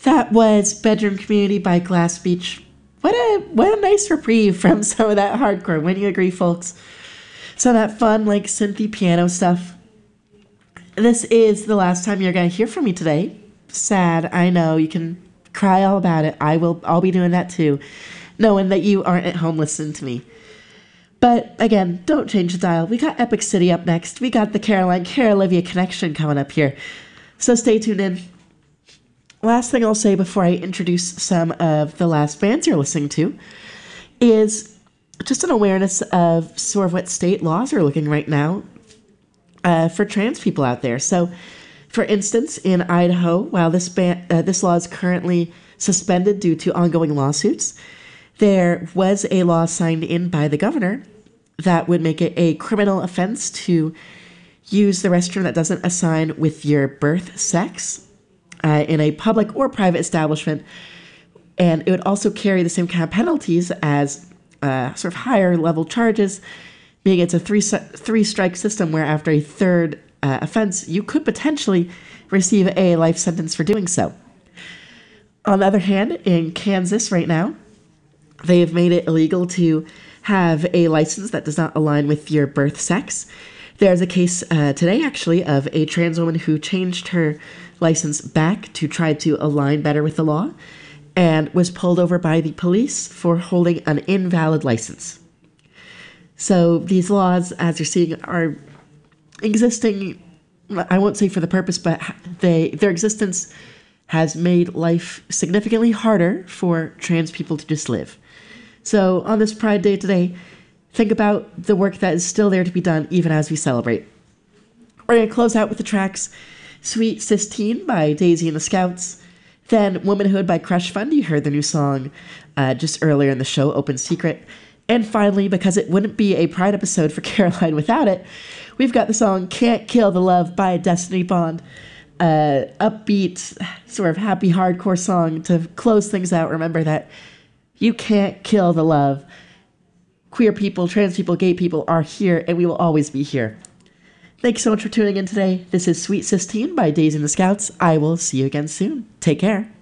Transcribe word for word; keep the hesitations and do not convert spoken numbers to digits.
That was Bedroom Community by Glass Beach. What a what a nice reprieve from some of that hardcore. Wouldn't you agree, folks? Some of that fun, like, synthy piano stuff. This is the last time you're going to hear from me today. Sad, I know. You can cry all about it. I will. I'll be doing that too, knowing that you aren't at home listening to me. But again, don't change the dial. We got Epic City up next. We got the Caroline Cara Olivia connection coming up here. So stay tuned in. Last thing I'll say before I introduce some of the last bands you're listening to is just an awareness of sort of what state laws are looking right now uh, for trans people out there. So, for instance, in Idaho, while this ban- uh, this law is currently suspended due to ongoing lawsuits, there was a law signed in by the governor that would make it a criminal offense to use the restroom that doesn't assign with your birth sex uh, in a public or private establishment. And it would also carry the same kind of penalties as uh, sort of higher level charges, meaning it's a three three strike system where after a third uh, offense, you could potentially receive a life sentence for doing so. On the other hand, in Kansas right now, they have made it illegal to have a license that does not align with your birth sex. There's a case uh, today, actually, of a trans woman who changed her license back to try to align better with the law and was pulled over by the police for holding an invalid license. So these laws, as you're seeing, are existing, I won't say for the purpose, but they their existence has made life significantly harder for trans people to just live. So on this Pride Day today, think about the work that is still there to be done even as we celebrate. We're going to close out with the tracks Sweet Sistine by Daisy and the Scouts, then Womanhood by Crush Fund. You heard the new song uh, just earlier in the show, Open Secret. And finally, because it wouldn't be a Pride episode for Caroline without it, we've got the song Can't Kill the Love by Destiny Bond. Uh, upbeat, sort of happy hardcore song to close things out. Remember that you can't kill the love. Queer people, trans people, gay people are here, and we will always be here. Thanks so much for tuning in today. This is Sweet Sistine by Daisy and the Scouts. I will see you again soon. Take care.